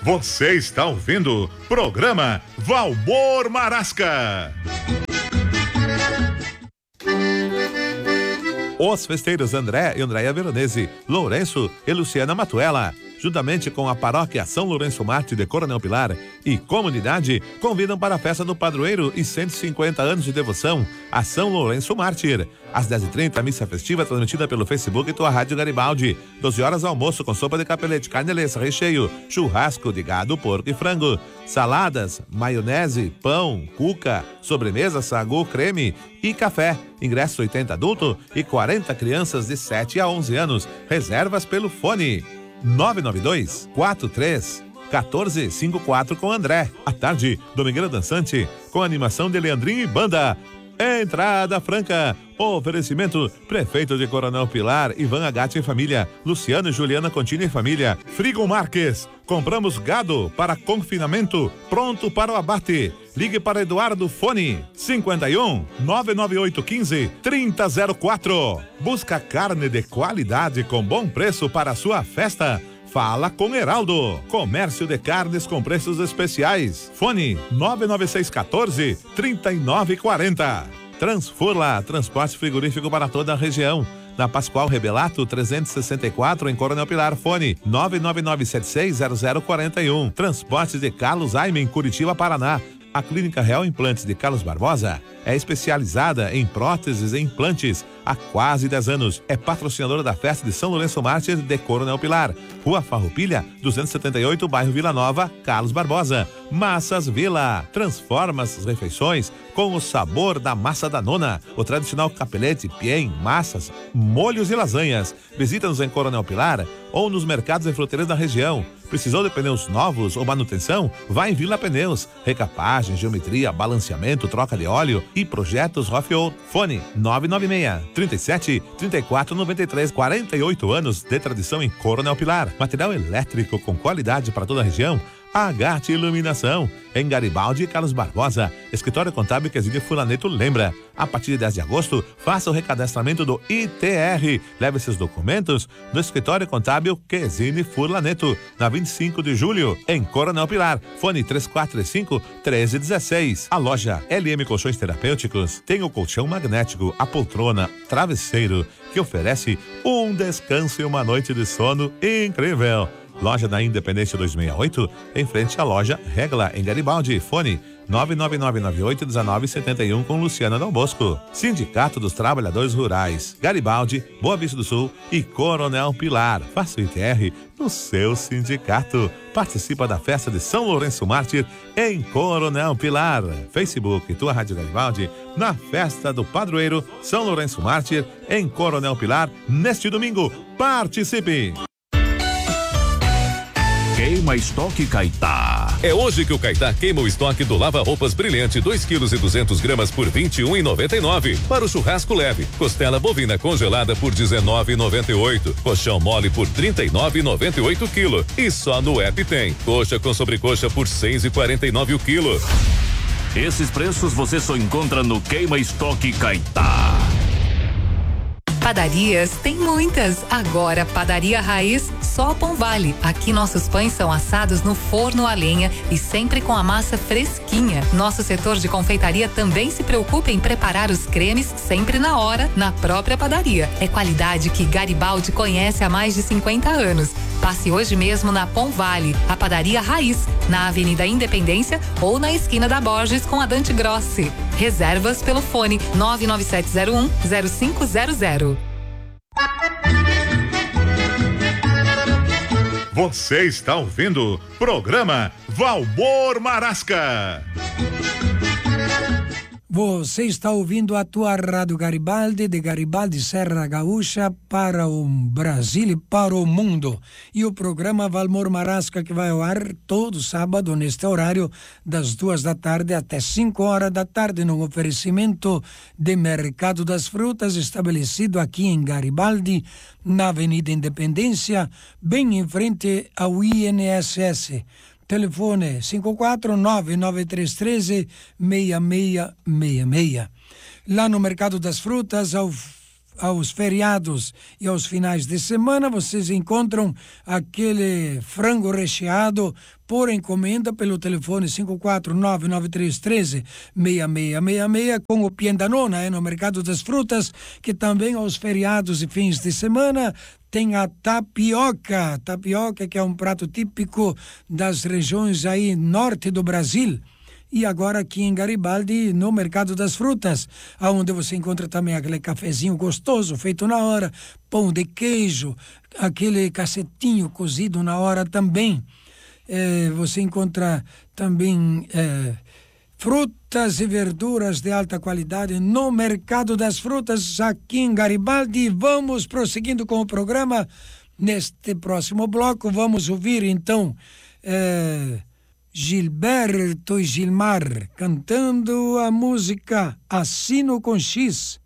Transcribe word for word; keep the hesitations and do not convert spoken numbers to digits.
Você está ouvindo programa Valmor Marasca. Os festeiros André e Andréia Veronese, Lourenço e Luciana Matuela, juntamente com a paróquia São Lourenço Mártir de Coronel Pilar e comunidade, convidam para a festa do padroeiro e cento e cinquenta anos de devoção a São Lourenço Mártir. Às dez e trinta, missa festiva transmitida pelo Facebook e tua Rádio Garibaldi. doze horas, almoço com sopa de capelete, carne lessa, recheio, churrasco de gado, porco e frango, saladas, maionese, pão, cuca, sobremesa, sagu, creme e café. Ingressos oitenta adulto e quarenta crianças de sete a onze anos. Reservas pelo fone nove nove dois, quatro três, um quatro cinco quatro com André. À tarde, Domingueira Dançante, com animação de Leandrinho e banda. Entrada franca. Oferecimento: Prefeito de Coronel Pilar, Ivan Agatti e família, Luciano e Juliana Contini e família. Frigo Marques, compramos gado para confinamento, pronto para o abate. Ligue para Eduardo, fone cinquenta e um, nove nove oito um cinco, trinta zero quatro. Busca carne de qualidade com bom preço para a sua festa? Fala com Heraldo. Comércio de carnes com preços especiais. Fone nove nove seis um quatro, três nove quatro zero. Transforla, transporte frigorífico para toda a região. Na Pascoal Rebelato trezentos e sessenta e quatro, em Coronel Pilar. Fone nove nove nove sete seis zero zero quatro um. Transportes de Carlos Aimen, Curitiba, Paraná. A Clínica Real Implantes de Carlos Barbosa é especializada em próteses e implantes há quase dez anos. É patrocinadora da festa de São Lourenço Mártir de Coronel Pilar. Rua Farroupilha, duzentos e setenta e oito, bairro Vila Nova, Carlos Barbosa. Massas Vila. Transforma as refeições com o sabor da massa da nona. O tradicional capelete, piem, massas, molhos e lasanhas. Visita-nos em Coronel Pilar ou nos mercados e fruteiras da região. Precisou de pneus novos ou manutenção? Vá em Vila Pneus. Recapagem, geometria, balanceamento, troca de óleo e projetos Rofiol. Fone nove nove seis, trinta e sete, trinta e quatro, noventa e três. quarenta e oito anos de tradição em Coronel Pilar. Material elétrico com qualidade para toda a região. Agate Iluminação, em Garibaldi e Carlos Barbosa. Escritório Contábil Quesine Fulaneto lembra. A partir de dez de agosto, faça o recadastramento do I T R. Leve seus documentos no Escritório Contábil Quesine Fulaneto, na vinte e cinco de julho, em Coronel Pilar. Fone três quatro três cinco, um três um seis. A loja L M Colchões Terapêuticos tem o colchão magnético, a poltrona, travesseiro, que oferece um descanso e uma noite de sono incrível. Loja da Independência duzentos e sessenta e oito, em frente à loja Regla, em Garibaldi. Fone nove nove nove nove oito um nove sete um com Luciana Dom Bosco. Sindicato dos Trabalhadores Rurais, Garibaldi, Boa Vista do Sul e Coronel Pilar. Faça o I T R no seu sindicato. Participa da festa de São Lourenço Mártir em Coronel Pilar. Facebook, tua Rádio Garibaldi, na festa do padroeiro São Lourenço Mártir em Coronel Pilar, neste domingo. Participe! Queima Estoque Caetá. É hoje que o Caetá queima o estoque do lava-roupas brilhante, dois quilos e duzentos gramas por vinte e um reais e noventa e nove. Para o churrasco leve, costela bovina congelada por dezenove reais e noventa e oito. Colchão mole por trinta e nove reais e noventa e oito quilo. E só no app tem coxa com sobrecoxa por seis reais e quarenta e nove o quilo. Esses preços você só encontra no Queima Estoque Caetá. Padarias tem muitas. Agora, Padaria Raiz, só Pão Vale. Aqui nossos pães são assados no forno a lenha e sempre com a massa fresquinha. Nosso setor de confeitaria também se preocupa em preparar os cremes sempre na hora, na própria padaria. É qualidade que Garibaldi conhece há mais de cinquenta anos. Passe hoje mesmo na Pão Vale, a Padaria Raiz, na Avenida Independência ou na esquina da Borges com a Dante Grossi. Reservas pelo fone nove nove sete zero um zero cinco zero zero. Você está ouvindo programa Valmor Marasca. Você está ouvindo a tua Rádio Garibaldi, de Garibaldi, Serra Gaúcha, para o Brasil e para o mundo. E o programa Valmor Marasca, que vai ao ar todo sábado, neste horário, das duas da tarde até cinco horas da tarde, no oferecimento de Mercado das Frutas, estabelecido aqui em Garibaldi, na Avenida Independência, bem em frente ao I N S S. Telefone cinco quatro nove nove três um três seis seis seis seis. Lá no Mercado das Frutas, a aos feriados e aos finais de semana, vocês encontram aquele frango recheado por encomenda pelo telefone cinco quatro nove nove três um três seis seis seis seis com o Piendanona, é, no Mercado das Frutas, que também aos feriados e fins de semana tem a tapioca, tapioca que é um prato típico das regiões aí norte do Brasil. E agora aqui em Garibaldi, no Mercado das Frutas, onde você encontra também aquele cafezinho gostoso, feito na hora, pão de queijo, aquele cacetinho cozido na hora também. É, você encontra também é, frutas e verduras de alta qualidade no Mercado das Frutas, aqui em Garibaldi. Vamos prosseguindo com o programa. Neste próximo bloco, vamos ouvir então... É, Gilberto e Gilmar cantando a música Assino com X.